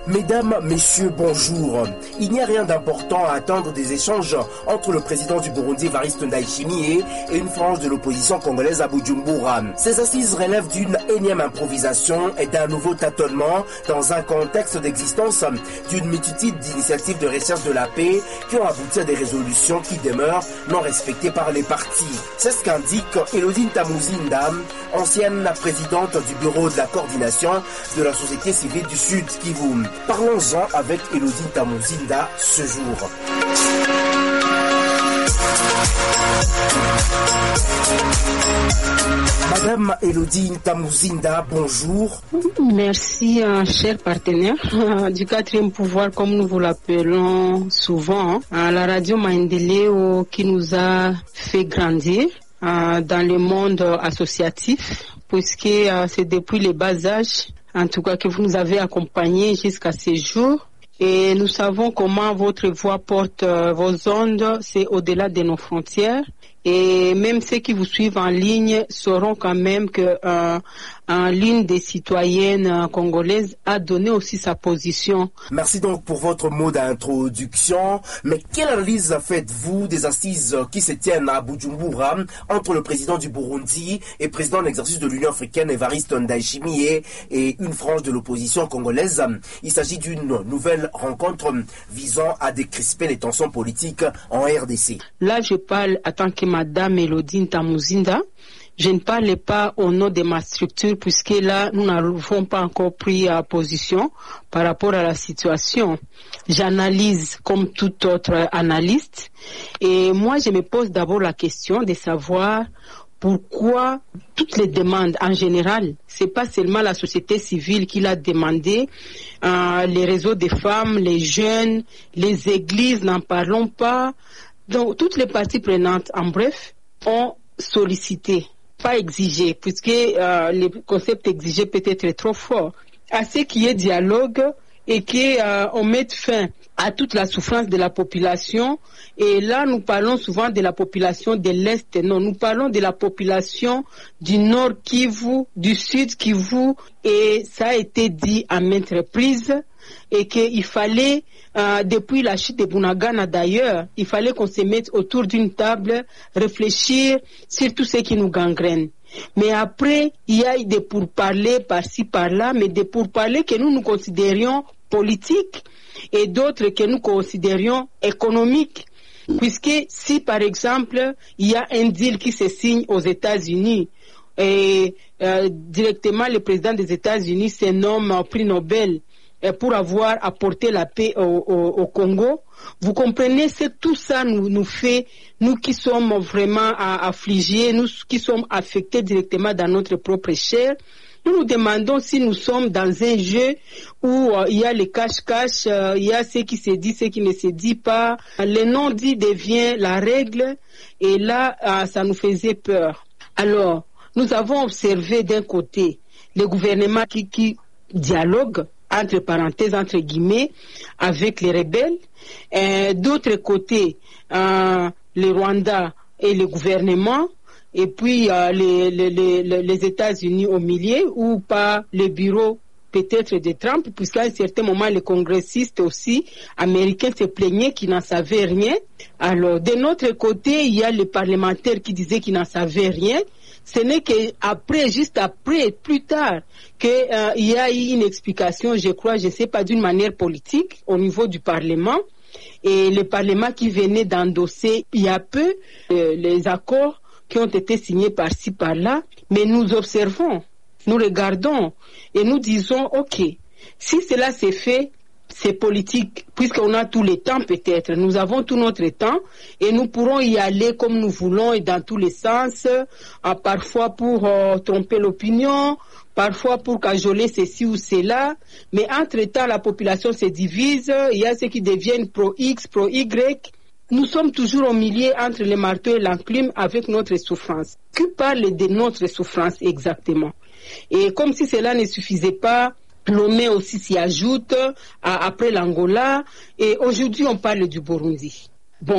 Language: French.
Mesdames, Messieurs, bonjour. Il n'y a rien d'important à attendre des échanges entre le président du Burundi, Evariste Ndayishimiye, et une frange de l'opposition congolaise à Bujumbura. Ces assises relèvent d'une énième improvisation et d'un nouveau tâtonnement dans un contexte d'existence d'une multitude d'initiatives de recherche de la paix qui ont abouti à des résolutions qui demeurent non respectées par les partis. C'est ce qu'indique Elodie Ntamuzinda, ancienne présidente du bureau de la coordination de la société civile du Sud Kivu. Parlons-en avec Elodie Ntamuzinda ce jour. Madame Elodie Ntamuzinda, bonjour. Merci, cher partenaire du 4e pouvoir, comme nous vous l'appelons souvent, la radio Maendeleo qui nous a fait grandir dans le monde associatif, puisque c'est depuis les bas âges, en tout cas, que vous nous avez accompagnés jusqu'à ce jour. Et nous savons comment votre voix porte vos ondes, c'est au-delà de nos frontières. Et même ceux qui vous suivent en ligne sauront quand même que l'une des citoyennes congolaises a donné aussi sa position. Merci donc pour votre mot d'introduction. Mais quelle analyse faites-vous des assises qui se tiennent à Bujumbura entre le président du Burundi et président en exercice de l'Union africaine, Evariste Ndayishimiye, et une frange de l'opposition congolaise? Il s'agit d'une nouvelle rencontre visant à décrisper les tensions politiques en RDC. Là, je parle en tant que Madame Elodie Ntamuzinda. Je ne parle pas au nom de ma structure puisque là, nous n'avons pas encore pris position par rapport à la situation. J'analyse comme tout autre analyste et moi, je me pose d'abord la question de savoir pourquoi toutes les demandes en général, c'est pas seulement la société civile qui l'a demandé, les réseaux des femmes, les jeunes, les églises, n'en parlons pas. Donc, toutes les parties prenantes, en bref, ont sollicité, pas exigé, puisque le concept exigé peut être trop fort, à ce qu'il y ait dialogue et qu'on mette fin à toute la souffrance de la population. Et là, nous parlons souvent de la population de l'Est. Non, nous parlons de la population du Nord Kivu, du Sud Kivu. Et ça a été dit à maintes reprises. Et qu'il fallait, depuis la chute de Bunagana d'ailleurs, il fallait qu'on se mette autour d'une table, réfléchir sur tout ce qui nous gangrène. Mais après, il y a des pourparlers par-ci, par-là, mais des pourparlers que nous considérions politiques et d'autres que nous considérions économiques. Puisque si, par exemple, il y a un deal qui se signe aux États-Unis et directement le président des États-Unis se nomme prix Nobel pour avoir apporté la paix au Congo, vous comprenez, c'est tout ça nous fait, nous qui sommes vraiment affligés, nous qui sommes affectés directement dans notre propre chair. Nous nous demandons si nous sommes dans un jeu où il y a les cache-cache, il y a ce qui se dit, ce qui ne se dit pas. Le non-dit devient la règle et là, ça nous faisait peur. Alors, nous avons observé d'un côté le gouvernement qui dialogue, entre parenthèses, entre guillemets, avec les rebelles. D'autre côté, le Rwanda et le gouvernement, et puis les États-Unis au milieu, ou pas le bureau peut-être de Trump, puisqu'à un certain moment, les congressistes aussi américains se plaignaient qu'ils n'en savaient rien. Alors, de notre côté, il y a les parlementaires qui disaient qu'ils n'en savaient rien. Ce n'est qu'après, juste après, plus tard, qu'il y a eu une explication, je crois, je ne sais pas, d'une manière politique au niveau du Parlement. Et le Parlement qui venait d'endosser il y a peu les accords qui ont été signés par-ci, par-là. Mais nous observons, nous regardons et nous disons, OK, si cela s'est fait, c'est politique, puisqu'on a tout le temps peut-être. Nous avons tout notre temps et nous pourrons y aller comme nous voulons et dans tous les sens, parfois pour tromper l'opinion, parfois pour cajoler ceci ou cela. Mais entre-temps, la population se divise, il y a ceux qui deviennent pro-X, pro-Y. Nous sommes toujours au milieu entre le marteau et l'enclume avec notre souffrance. Qui parle de notre souffrance exactement? Et comme si cela ne suffisait pas, Lomé aussi s'y ajoute après l'Angola et aujourd'hui on parle du Burundi.